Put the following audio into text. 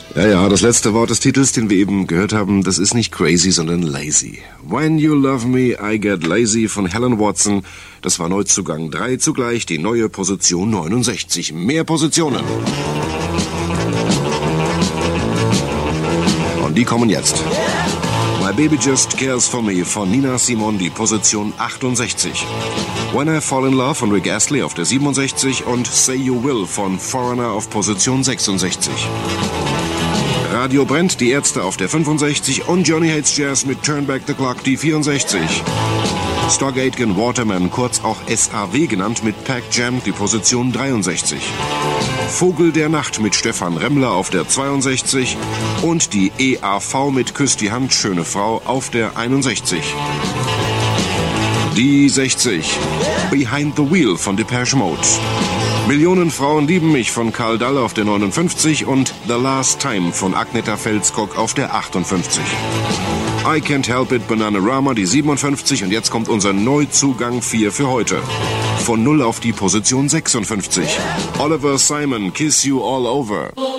Ja, das letzte Wort des Titels, den wir eben gehört haben, das ist nicht crazy, sondern lazy. When You Love Me, I Get Lazy von Helen Watson. Das war Neuzugang 3, zugleich die neue Position 69. Mehr Positionen. Und die kommen jetzt. My Baby Just Cares For Me von Nina Simone, die Position 68. When I Fall In Love von Rick Astley auf der 67 und Say You Will von Foreigner auf Position 66. Radio brennt, die Ärzte auf der 65 und Johnny Hates Jazz mit Turn Back the Clock, die 64. Stock Aitken Waterman, kurz auch SAW genannt, mit Packed Jam, die Position 63. Vogel der Nacht mit Stefan Remmler auf der 62 und die EAV mit Küss die Hand, schöne Frau auf der 61. Die 60. Behind the Wheel von Depeche Mode. Millionen Frauen lieben mich von Karl Dall auf der 59 und The Last Time von Agneta Fälskog auf der 58. I Can't Help It Bananarama, die 57 und jetzt kommt unser Neuzugang 4 für heute. Von 0 auf die Position 56. Oliver Simon, Kiss You All Over.